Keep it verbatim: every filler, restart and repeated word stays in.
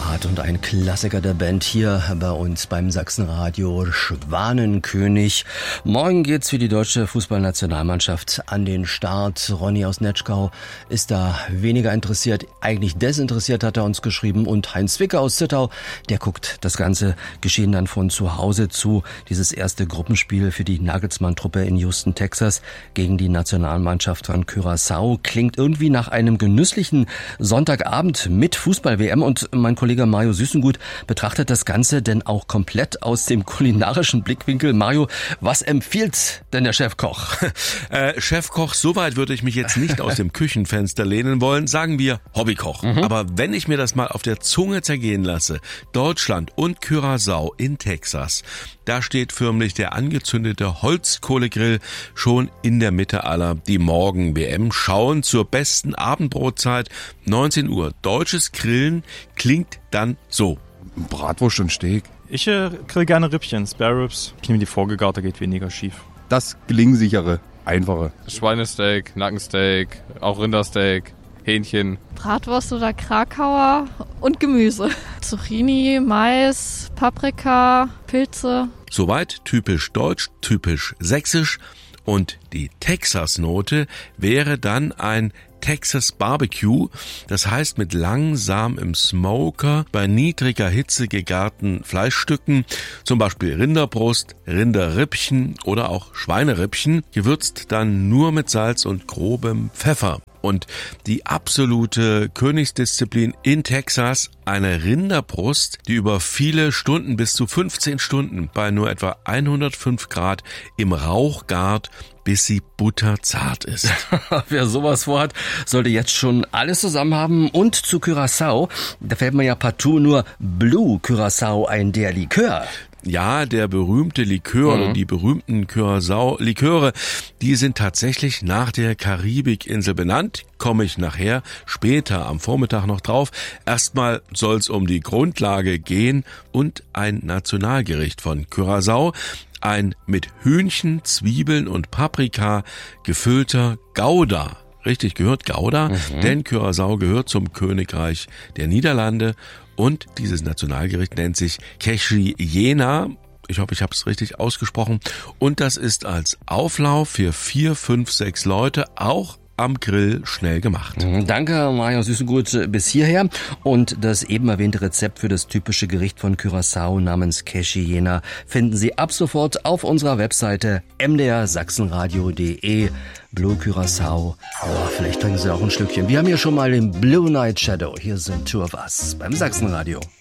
Apparat und ein Klassiker der Band hier bei uns beim Sachsenradio, Schwanenkönig. Morgen geht's für die deutsche Fußballnationalmannschaft an den Start. Ronny aus Netschkau ist da weniger interessiert, eigentlich desinteressiert, hat er uns geschrieben. Und Heinz Zwicker aus Zittau, der guckt das ganze Geschehen dann von zu Hause zu. Dieses erste Gruppenspiel für die Nagelsmann-Truppe in Houston, Texas gegen die Nationalmannschaft von Curaçao klingt irgendwie nach einem genüsslichen Sonntagabend mit Fußball-W M. Und mein Kollege Mario Süßengut betrachtet das Ganze denn auch komplett aus dem kulinarischen Blickwinkel. Mario, was empfiehlt denn der Chefkoch? Äh, Chefkoch, soweit würde ich mich jetzt nicht aus dem Küchenfenster lehnen wollen. Sagen wir Hobbykoch. Mhm. Aber wenn ich mir das mal auf der Zunge zergehen lasse, Deutschland und Curaçao in Texas, da steht förmlich der angezündete Holzkohlegrill schon in der Mitte aller, die morgen W M schauen zur besten Abendbrotzeit. neunzehn Uhr. Deutsches Grillen klingt dann so. Bratwurst und Steak. Ich äh, grill gerne Rippchen, Spare Ribs. Ich nehme die vorgegarte, geht weniger schief. Das gelingensichere, einfache. Schweinesteak, Nackensteak, auch Rindersteak, Hähnchen. Bratwurst oder Krakauer und Gemüse. Zucchini, Mais, Paprika, Pilze. Soweit typisch deutsch, typisch sächsisch. Und die Texas-Note wäre dann ein Texas Barbecue, das heißt mit langsam im Smoker bei niedriger Hitze gegarten Fleischstücken, zum Beispiel Rinderbrust, Rinderrippchen oder auch Schweinerippchen, gewürzt dann nur mit Salz und grobem Pfeffer. Und die absolute Königsdisziplin in Texas, eine Rinderbrust, die über viele Stunden, bis zu fünfzehn Stunden, bei nur etwa hundertfünf Grad im Rauch gart, bis sie butterzart ist. Wer sowas vorhat, sollte jetzt schon alles zusammen haben. Und zu Curaçao, da fällt mir ja partout nur Blue Curaçao ein, der Likör. Ja, der berühmte Likör mhm. oder die berühmten Curaçao-Liköre, die sind tatsächlich nach der Karibikinsel benannt. Komme ich nachher, später am Vormittag noch drauf. Erstmal soll es um die Grundlage gehen und ein Nationalgericht von Curaçao. Ein mit Hühnchen, Zwiebeln und Paprika gefüllter Gouda. Richtig gehört, Gouda, mhm. denn Curaçao gehört zum Königreich der Niederlande und dieses Nationalgericht nennt sich Quechillena. Ich hoffe, ich habe es richtig ausgesprochen. Und das ist als Auflauf für vier, fünf, sechs Leute auch am Grill schnell gemacht. Danke, Mario Süßengut, bis hierher. Und das eben erwähnte Rezept für das typische Gericht von Curaçao namens Quechillena finden Sie ab sofort auf unserer Webseite m d r sachsenradio punkt de. Blue Curaçao. Oh, vielleicht trinken Sie auch ein Stückchen. Wir haben hier schon mal den Blue Night Shadow. Hier sind Two of Us beim Sachsenradio.